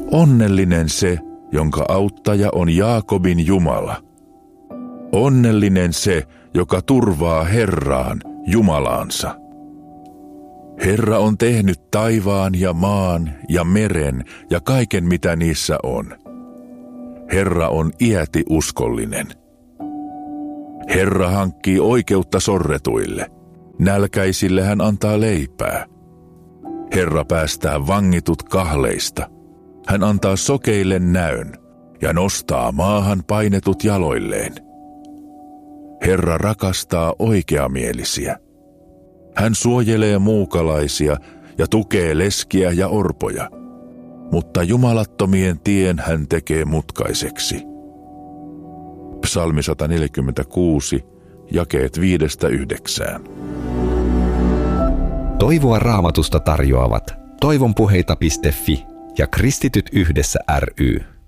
Onnellinen se, jonka auttaja on Jaakobin Jumala. Onnellinen se, joka turvaa Herraan, Jumalaansa. Herra on tehnyt taivaan ja maan ja meren ja kaiken, mitä niissä on. Herra on iäti uskollinen. Herra hankkii oikeutta sorretuille. Nälkäisille hän antaa leipää. Herra päästää vangitut kahleista. Hän antaa sokeille näön ja nostaa maahan painetut jaloilleen. Herra rakastaa oikeamielisiä. Hän suojelee muukalaisia ja tukee leskiä ja orpoja, mutta jumalattomien tien hän tekee mutkaiseksi. Psalmi 146, jakeet 5-9. Toivoa Raamatusta tarjoavat toivonpuheita.fi ja Kristityt yhdessä ry.